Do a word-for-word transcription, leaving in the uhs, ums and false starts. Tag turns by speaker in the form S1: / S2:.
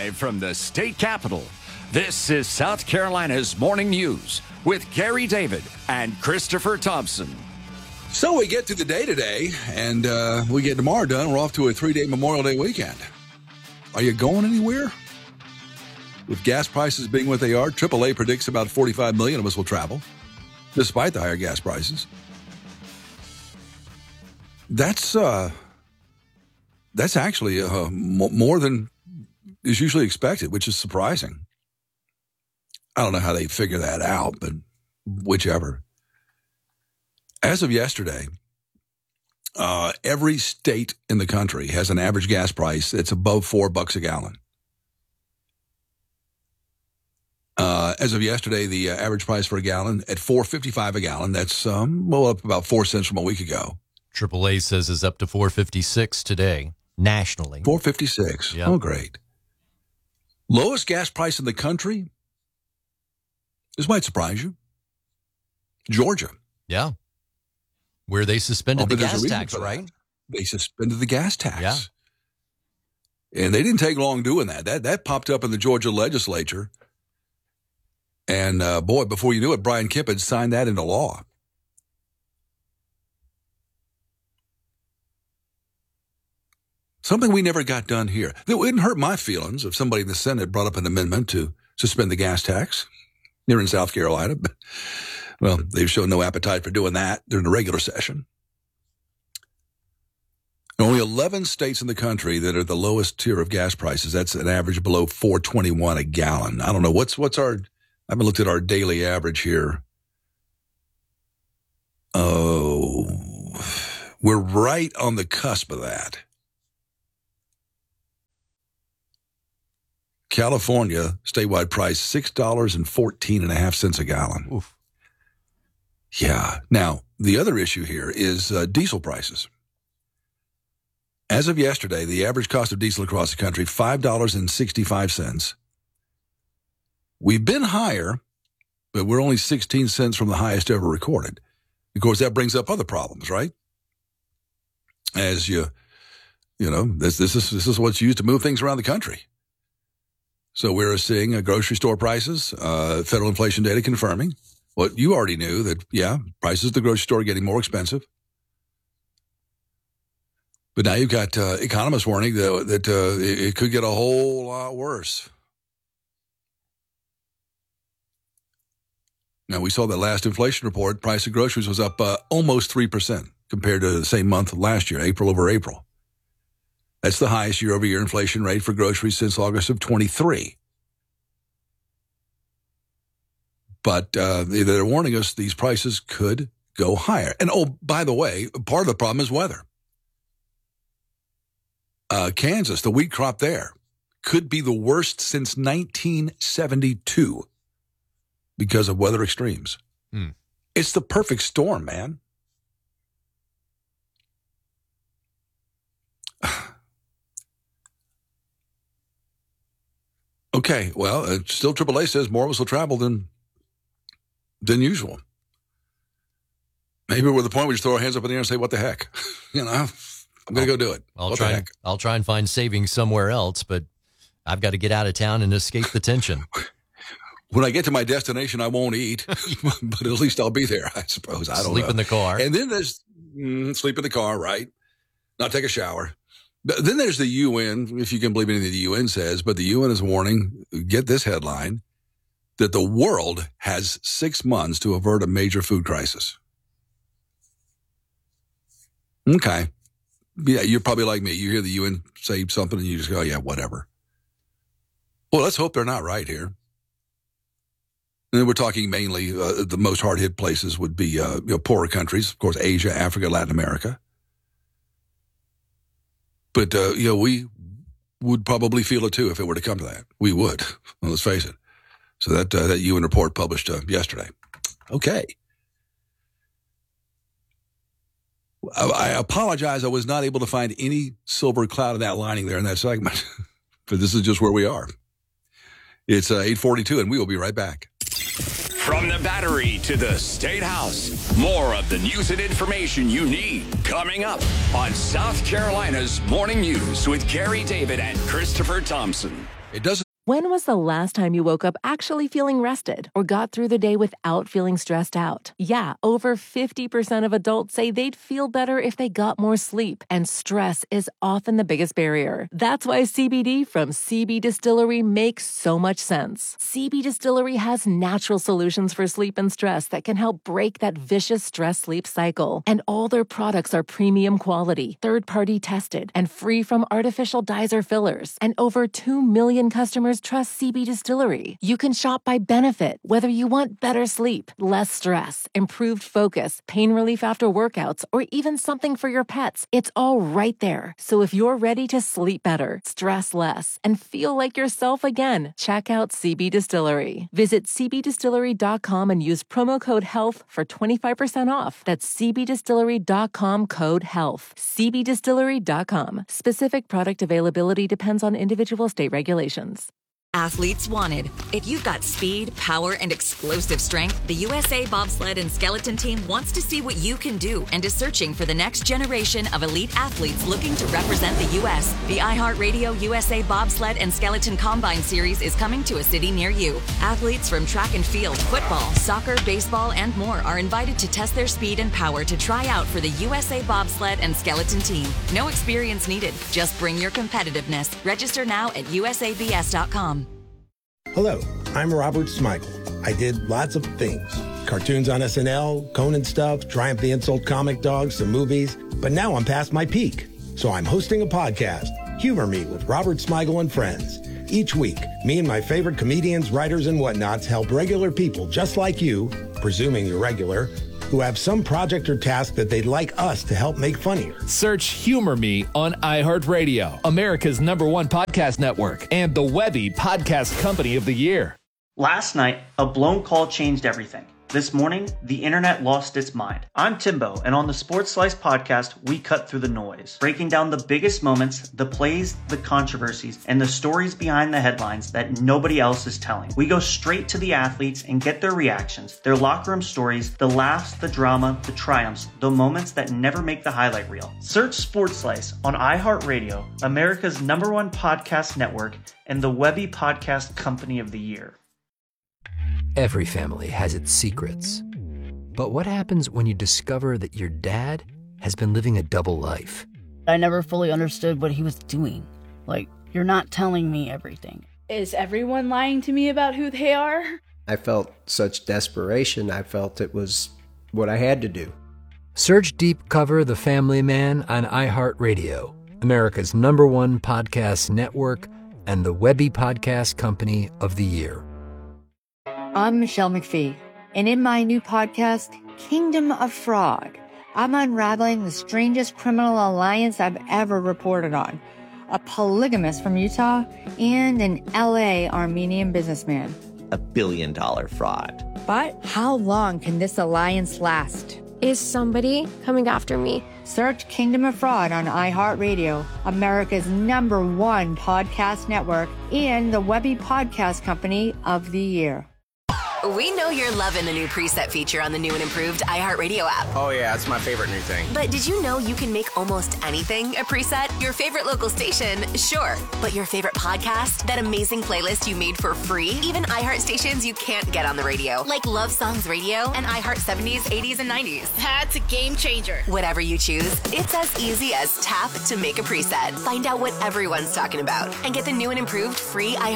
S1: Live from the state capitol, this is South Carolina's Morning News with Gary David and Christopher Thompson.
S2: So we get to the day today, and uh, we get tomorrow done. We're off to a three-day Memorial Day weekend. Are you going anywhere? With gas prices being what they are, triple A predicts about forty-five million of us will travel, despite the higher gas prices. That's uh, that's actually uh, m- more than is usually expected, which is surprising. I don't know how they figure that out, but whichever. As of yesterday, uh, every state in the country has an average gas price that's above four bucks a gallon. Uh, as of yesterday, the uh, average price for a gallon at four fifty-five a gallon. That's um, well up about four cents from a week ago.
S3: triple A says is up to four fifty-six today nationally.
S2: four fifty-six. Yep. Oh, great. Lowest gas price in the country. This might surprise you. Georgia.
S3: Yeah. Where they suspended
S2: oh,
S3: the gas tax, right?
S2: They suspended the gas tax. Yeah. And they didn't take long doing that. That that popped up in the Georgia legislature. And, uh, boy, before you knew it, Brian Kemp had signed that into law. Something we never got done here. It wouldn't hurt my feelings if somebody in the Senate brought up an amendment to suspend the gas tax here in South Carolina. But, well, they've shown no appetite for doing that during the regular session. Only eleven states in the country that are the lowest tier of gas prices. That's an average below four twenty-one a gallon. I don't know. What's what's our, I haven't looked at our daily average here. Oh, we're right on the cusp of that. California, statewide price, six dollars and fourteen and a half cents a gallon.
S3: Oof.
S2: Yeah. Now, the other issue here is uh, diesel prices. As of yesterday, the average cost of diesel across the country, five dollars and sixty-five cents. We've been higher, but we're only sixteen cents from the highest ever recorded. Of course, that brings up other problems, right? As you, you know, this this is this is what's used to move things around the country. So we're seeing uh, grocery store prices, uh, federal inflation data confirming what you already knew, that, yeah, prices at the grocery store are getting more expensive. But now you've got uh, economists warning that, that uh, it, it could get a whole lot worse. Now, we saw that last inflation report, price of groceries was up uh, almost three percent compared to the same month last year, April over April. That's the highest year-over-year inflation rate for groceries since August of twenty-three. But uh, they're warning us these prices could go higher. And, oh, by the way, part of the problem is weather. Uh, Kansas, the wheat crop there, could be the worst since nineteen seventy-two because of weather extremes.
S3: Hmm.
S2: It's the perfect storm, man. Okay, well, uh, still triple A says more of us will travel than than usual. Maybe we're at the point where we just throw our hands up in the air and say, what the heck? you know, I'm going to go do it.
S3: I'll
S2: what
S3: try.
S2: the
S3: And,
S2: heck?
S3: I'll try and find savings somewhere else, but I've got to get out of town and escape the tension.
S2: When I get to my destination, I won't eat, but at least I'll be there, I suppose. I don't
S3: Sleep
S2: know.
S3: in the car.
S2: And then there's mm, sleep in the car, right? Not take a shower. But then there's the U N, if you can believe anything the U N says, but the U N is warning, get this headline, that the world has six months to avert a major food crisis. Okay. Yeah, you're probably like me. You hear the U N say something and you just go, oh, yeah, whatever. Well, let's hope they're not right here. And then we're talking mainly uh, the most hard-hit places would be uh, you know, poorer countries, of course, Asia, Africa, Latin America. But, uh, you know, we would probably feel it, too, if it were to come to that. We would. Well, let's face it. So that uh, that U N report published uh, yesterday. Okay. I, I apologize. I was not able to find any silver cloud in that lining there in that segment. But this is just where we are. It's uh, eight forty-two, and we will be right back.
S1: From the Battery to the State House, more of the news and information you need coming up on South Carolina's Morning News with Gary David and Christopher Thompson.
S2: It doesn't.
S4: When was the last time you woke up actually feeling rested or got through the day without feeling stressed out? Yeah, over fifty percent of adults say they'd feel better if they got more sleep, and stress is often the biggest barrier. That's why C B D from C B Distillery makes so much sense. C B Distillery has natural solutions for sleep and stress that can help break that vicious stress-sleep cycle. And all their products are premium quality, third-party tested, and free from artificial dyes or fillers. And over two million customers trust C B Distillery. You can shop by benefit, whether you want better sleep, less stress, improved focus, pain relief after workouts, or even something for your pets. It's all right there. So if you're ready to sleep better, stress less, and feel like yourself again, check out C B Distillery. Visit c b distillery dot com and use promo code HEALTH for twenty-five percent off. That's c b distillery dot com code HEALTH. c b distillery dot com. Specific product availability depends on individual state regulations.
S5: Athletes wanted. If you've got speed, power, and explosive strength, the U S A Bobsled and Skeleton Team wants to see what you can do and is searching for the next generation of elite athletes looking to represent the U S The iHeartRadio U S A Bobsled and Skeleton Combine Series is coming to a city near you. Athletes from track and field, football, soccer, baseball, and more are invited to test their speed and power to try out for the U S A Bobsled and Skeleton Team. No experience needed. Just bring your competitiveness. Register now at u s a b s dot com.
S6: Hello, I'm Robert Smigel. I did lots of things. Cartoons on S N L, Conan stuff, Triumph the Insult comic dogs, some movies. But now I'm past my peak. So I'm hosting a podcast, Humor Me with Robert Smigel and Friends. Each week, me and my favorite comedians, writers, and whatnots help regular people just like you, presuming you're regular, who have some project or task that they'd like us to help make funnier.
S7: Search Humor Me on iHeartRadio, America's number one podcast network, and the Webby Podcast Company of the Year.
S8: Last night, a blown call changed everything. This morning, the internet lost its mind. I'm Timbo, and on the Sports Slice podcast, we cut through the noise, breaking down the biggest moments, the plays, the controversies, and the stories behind the headlines that nobody else is telling. We go straight to the athletes and get their reactions, their locker room stories, the laughs, the drama, the triumphs, the moments that never make the highlight reel. Search Sports Slice on iHeartRadio, America's number one podcast network, and the Webby Podcast Company of the Year.
S9: Every family has its secrets. But what happens when you discover that your dad has been living a double life?
S10: I never fully understood what he was doing. Like, you're not telling me everything.
S11: Is everyone lying to me about who they are?
S12: I felt such desperation. I felt it was what I had to do.
S9: Search Deep Cover The Family Man on iHeartRadio, America's number one podcast network, and the Webby Podcast Company of the Year.
S13: I'm Michelle McPhee, and in my new podcast, Kingdom of Fraud, I'm unraveling the strangest criminal alliance I've ever reported on. A polygamist from Utah and an L A Armenian businessman.
S14: A billion dollar fraud.
S13: But how long can this alliance last?
S15: Is somebody coming after me?
S13: Search Kingdom of Fraud on iHeartRadio, America's number one podcast network, and the Webby Podcast Company of the Year.
S5: We know you're loving the new preset feature on the new and improved iHeartRadio app.
S16: Oh yeah, it's my favorite new thing.
S5: But did you know you can make almost anything a preset? Your favorite local station, sure. But your favorite podcast? That amazing playlist you made for free? Even iHeart stations you can't get on the radio, like Love Songs Radio and iHeart seventies, eighties, and nineties.
S11: That's a game changer.
S5: Whatever you choose, it's as easy as tap to make a preset. Find out what everyone's talking about and get the new and improved free iHeart